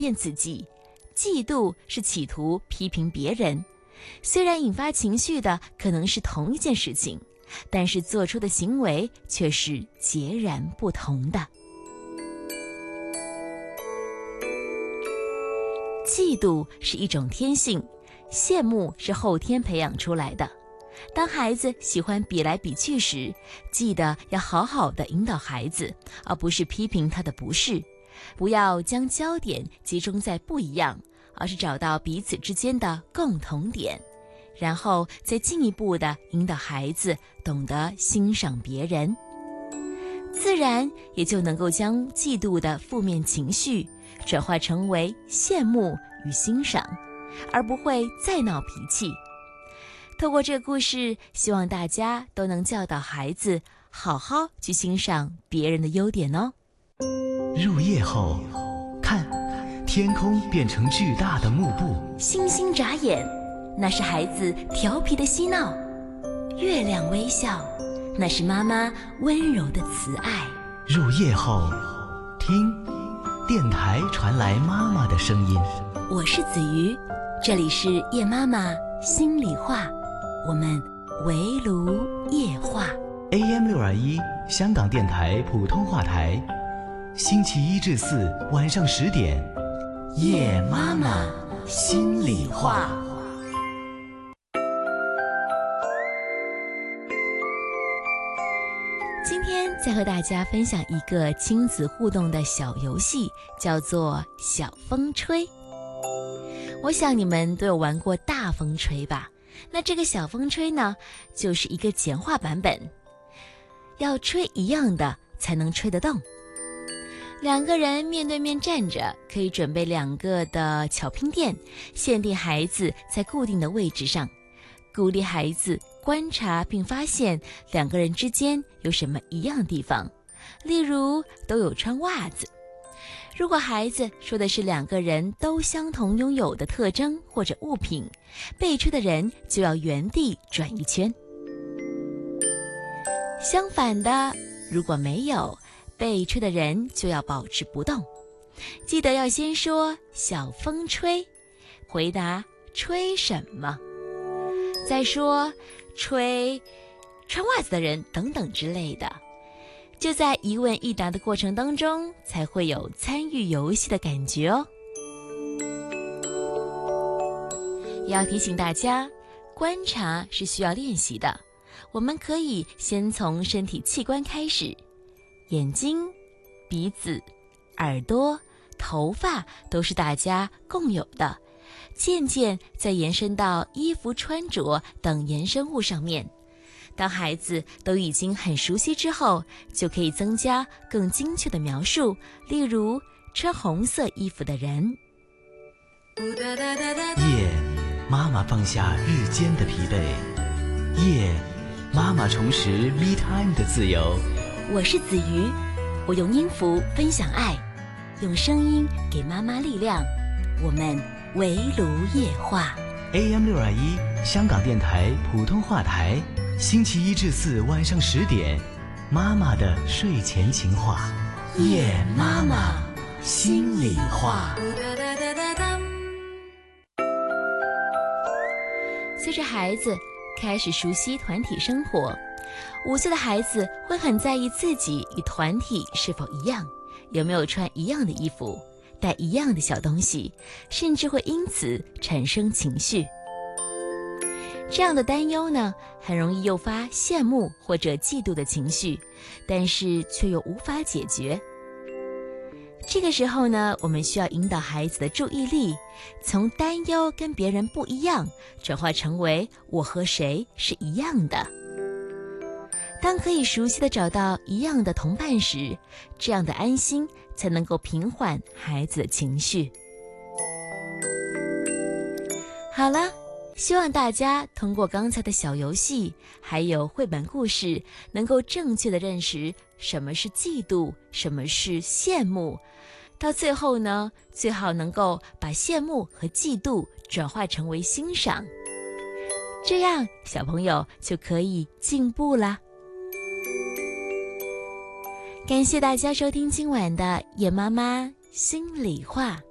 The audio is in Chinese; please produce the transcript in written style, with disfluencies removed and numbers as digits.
变自己，嫉妒是企图批评别人。虽然引发情绪的可能是同一件事情，但是做出的行为却是截然不同的。嫉妒是一种天性，羡慕是后天培养出来的。当孩子喜欢比来比去时，记得要好好的引导孩子，而不是批评他的不是。不要将焦点集中在不一样，而是找到彼此之间的共同点，然后再进一步的引导孩子懂得欣赏别人，自然也就能够将嫉妒的负面情绪转化成为羡慕与欣赏，而不会再闹脾气。透过这个故事，希望大家都能教导孩子好好去欣赏别人的优点哦。 入夜后，看，天空变成巨大的幕布。 星星眨眼，那是孩子调皮的嬉闹；月亮微笑，那是妈妈温柔的慈爱。 入夜后，听，电台传来妈妈的声音。 我是子瑜，这里是叶妈妈心里话，我们围炉夜话。 AM621香港电台普通话台，星期一至四晚上10点，叶妈妈心里话。 今天再和大家分享一个亲子互动的小游戏，叫做小风吹。我想你们都有玩过大风吹吧？那这个小风吹呢，就是一个简化版本，要吹一样的才能吹得动。两个人面对面站着，可以准备2个的巧拼垫，限定孩子在固定的位置上，鼓励孩子观察并发现2个人之间有什么一样的地方，例如都有穿袜子。如果孩子说的是2个人都相同拥有的特征或者物品，被吹的人就要原地转一圈。相反的，如果没有，被吹的人就要保持不动。记得要先说小风吹，回答吹什么，再说吹穿袜子的人等等之类的。就在一问一答的过程当中，才会有参与游戏的感觉哦。也要提醒大家，观察是需要练习的。我们可以先从身体器官开始，眼睛、鼻子、耳朵、头发都是大家共有的，渐渐再延伸到衣服穿着等延伸物上面。当孩子都已经很熟悉之后，就可以增加更精确的描述，例如穿红色衣服的人。 夜，妈妈放下日间的疲惫。夜，妈妈重拾 me time 的自由。 我是子瑜，我用音符分享爱，用声音给妈妈力量。我们围炉夜话。 AM621香港电台普通话台，星期一至四晚上10点，妈妈的睡前情话，夜妈妈心里话。 随着孩子开始熟悉团体生活，5岁的孩子会很在意自己与团体是否一样，有没有穿一样的衣服，带一样的小东西，甚至会因此产生情绪。这样的担忧呢，很容易诱发羡慕或者嫉妒的情绪，但是却又无法解决。这个时候呢，我们需要引导孩子的注意力，从担忧跟别人不一样，转化成为我和谁是一样的。当可以熟悉地找到一样的同伴时，这样的安心才能够平缓孩子的情绪。好了，希望大家通过刚才的小游戏，还有绘本故事，能够正确地认识什么是嫉妒，什么是羡慕。到最后呢，最好能够把羡慕和嫉妒转化成为欣赏，这样小朋友就可以进步啦。感谢大家收听今晚的叶妈妈心里话。